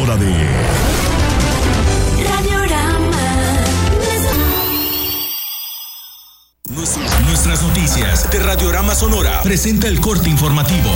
hora de Nuestras noticias de Radiorama Sonora presenta el corte informativo.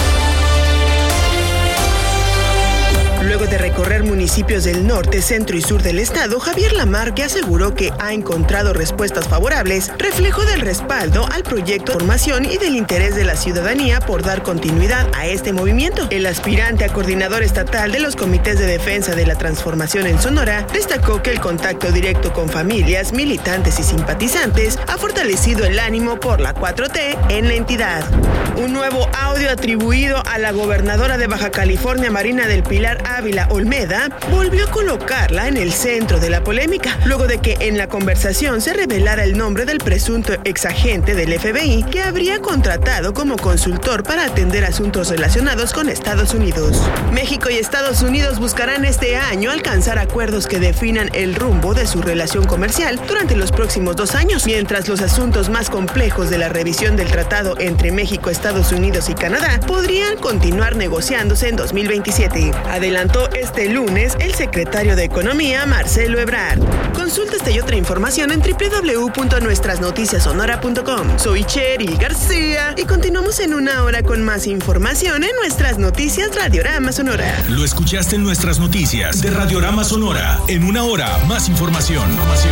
Luego de recorrer municipios del norte, centro y sur del estado, Javier Lamarque aseguró que ha encontrado respuestas favorables, reflejo del respaldo al proyecto de formación y del interés de la ciudadanía por dar continuidad a este movimiento. El aspirante a coordinador estatal de los comités de defensa de la transformación en Sonora destacó que el contacto directo con familias, militantes y simpatizantes ha fortalecido el ánimo por la 4T en la entidad. Un nuevo audio atribuido a la gobernadora de Baja California, Marina del Pilar Ávila Olmeda, volvió a colocarla en el centro de la polémica, luego de que en la conversación se revelara el nombre del presunto exagente del FBI que habría contratado como consultor para atender asuntos relacionados con Estados Unidos. México y Estados Unidos buscarán este año alcanzar acuerdos que definan el rumbo de su relación comercial durante los próximos 2 años, mientras los asuntos más complejos de la revisión del tratado entre México, Estados Unidos y Canadá podrían continuar negociándose en 2027. Adelantó este lunes el secretario de Economía, Marcelo Ebrard. Consulta esta y otra información en www.nuestrasnoticiasonora.com. Soy Cheryl García y continuamos en una hora con más información en Nuestras Noticias Radiorama Sonora. Lo escuchaste en Nuestras Noticias de Radiorama Sonora. En una hora, más información.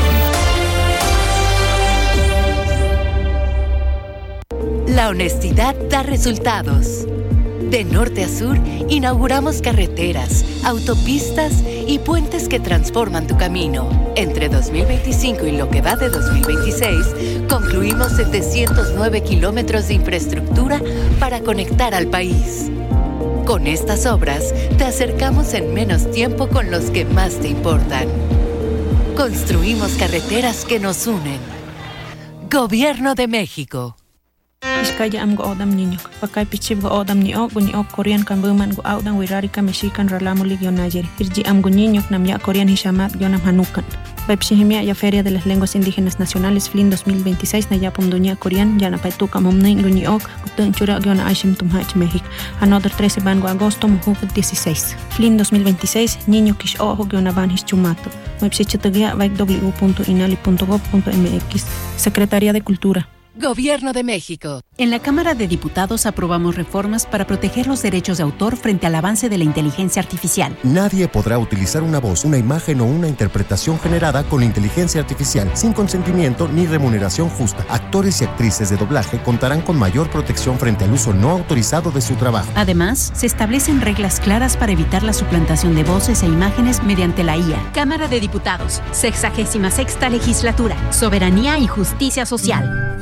La honestidad da resultados. De norte a sur, inauguramos carreteras, autopistas y puentes que transforman tu camino. Entre 2025 y lo que va de 2026, concluimos 709 kilómetros de infraestructura para conectar al país. Con estas obras, te acercamos en menos tiempo con los que más te importan. Construimos carreteras que nos unen. Gobierno de México. Iskaya am go odam niño, pakay pichib go odam ni ok Korean kan buman go audan wirari ka mexican ralamo ligio Nayeri. Irji am go niño nam ya Korean hishamat gionam hanukan. Baipshihimia ya Feria de las Lenguas Indígenas Nacionales FLIN 2026 na yapum dunia Korean ya na paituka momnin go ni ok gutun chura giona aishim tumhach México. Another 13 ban go agosto muhuk 16. FLIN 2026 niño kish ojo giona ban hischumato. Baipshichatagia vaik w.inali.gov.mx. Secretaría de Cultura. Gobierno de México. En la Cámara de Diputados aprobamos reformas para proteger los derechos de autor frente al avance de la inteligencia artificial. Nadie podrá utilizar una voz, una imagen o una interpretación generada con inteligencia artificial sin consentimiento ni remuneración justa. Actores y actrices de doblaje contarán con mayor protección frente al uso no autorizado de su trabajo. Además, se establecen reglas claras para evitar la suplantación de voces e imágenes mediante la IA. Cámara de Diputados, 66ª Legislatura. Soberanía y Justicia Social.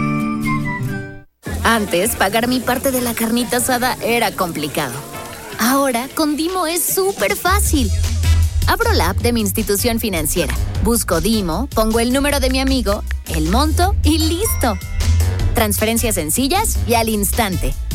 Antes, pagar mi parte de la carnita asada era complicado. Ahora, con Dimo es súper fácil. Abro la app de mi institución financiera, busco Dimo, pongo el número de mi amigo, el monto y listo. Transferencias sencillas y al instante.